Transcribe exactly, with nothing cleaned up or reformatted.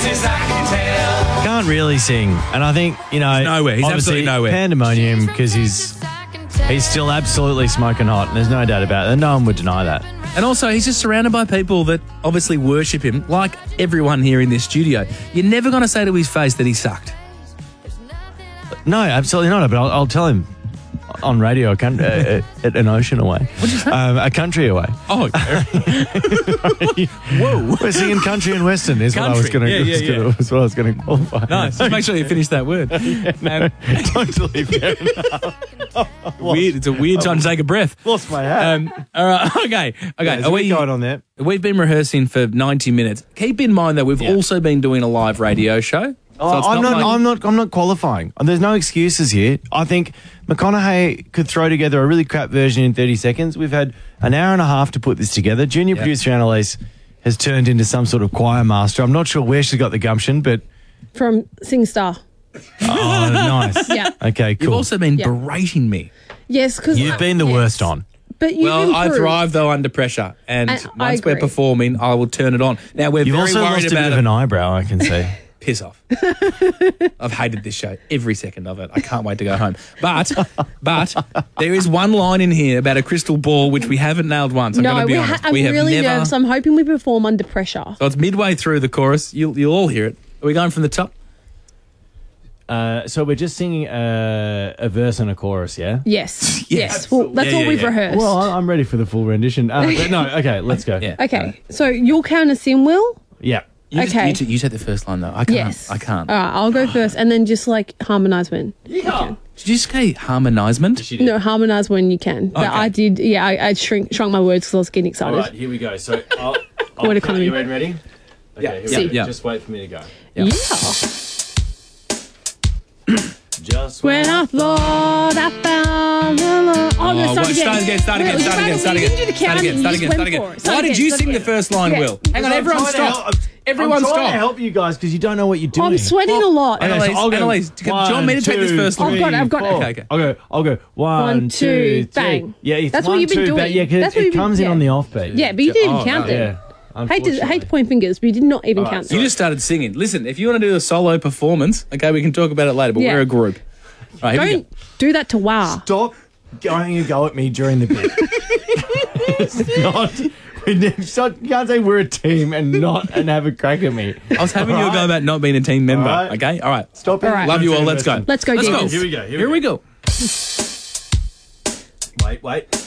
Can't really sing. And I think, you know... He's nowhere. He's obviously absolutely nowhere. Pandemonium, because he's, he's still absolutely smoking hot, and there's no doubt about it. And no one would deny that. And also, he's just surrounded by people that obviously worship him, like everyone here in this studio. You're never going to say to his face that he sucked. No, absolutely not. But I'll, I'll tell him on radio a country, uh, uh, an ocean away. What'd you say? Um, a country away. Oh, whoa. We're singing country and western is what I was Country. going Yeah, yeah, to yeah. was what I was going to qualify. Nice. Just make sure you finish that word. yeah, no, totally fair enough. Weird. It's a weird time to take a breath. Lost my hat. Um, all right. Okay. Okay. Yeah, there's Are a we bit going on there? We've been rehearsing for ninety minutes. Keep in mind that we've Yeah. also been doing a live radio show. Oh, it's I'm not. like- I'm not. I'm not qualifying. There's no excuses here. I think McConaughey could throw together a really crap version in thirty seconds. We've had an hour and a half to put this together. Junior Yeah. producer Annalise has turned into some sort of choir master. I'm not sure where she got the gumption, but From SingStar. oh, nice. Yeah. Okay, cool. You've also been Yeah. berating me. Yes, because You've been the worst on. But you Well, I thrive though under pressure, and, And I once we're agree. performing, I will turn it on. Now we're You've very also worried lost a bit about of it. an eyebrow, I can see. Piss off. I've hated this show every second of it. I can't wait to go home. But, but there is one line in here about a crystal ball which we haven't nailed once. I'm No, going to be we honest. ha- I'm we have really never. nervous. I'm hoping we perform under pressure. So it's midway through the chorus. You'll you'll all hear it. Are we going from the top? Uh, so we're just singing a, a verse and a chorus, yeah? Yes. Yeah, yes. Well, that's Yeah, all yeah, we've yeah. rehearsed. Well, I- I'm ready for the full rendition. Uh, but no, okay, let's go. Yeah. okay. So you'll count us in, Will? Yeah. You just- Okay. you, t- you take the first line though. I can't. Yes. I can't. All right, I'll go first and then just like harmonise when. Did you say harmonisement? No, harmonise when you can. But Okay. I did, yeah, I, I shrink, shrunk my words because I was getting excited. All right, here we go. So I'll, I'll Word count. economy. You ready? ready? Okay, Yeah, here we yeah, go. yeah. Just wait for me to go. Yeah. Yeah. Just When I thought I found the love. Oh, no, Oh, start what- again. start again, start again, Wait, start you again, can't- start you again. didn't do the Start counting, again, you start just again, went start again. for it. Start Why did again, you start sing the again. first line, Yeah. Will? Hang on, I'm everyone trying to stop. help- Everyone I'm trying stop. to help you guys because you don't know what you're doing. I'm sweating a lot. Okay, so Annalise, I'll go Annalise, do you want me to take this one, first two, line? I've got it, I've got it. four. Okay, okay. I'll go, I'll go. One, One, two, two, three. bang. Yeah, it's That's one, what you've been two, doing. bang. Yeah, because That's what it you've been- comes in yeah. on the offbeat. Yeah, but you didn't Oh, even count no. it. Yeah. Hate to, hate to unfortunately. point fingers, but you did not even All right, count so You it. just started singing. Listen, if you want to do a solo performance, okay, we can talk about it later, but Yeah. we're a group. Right, here we Don't do that to Wow. Stop going a go at me during the bit. It's not. We need, stop, you can't say we're a team and not and have a crack at me. go. I was having you a go Alright? about not being a team member, All right. okay? All right. Stop it. All right. Love you all. Let's go. Let's go, Let's go. Diggers. Here we go. Here we Here we go. Wait, wait.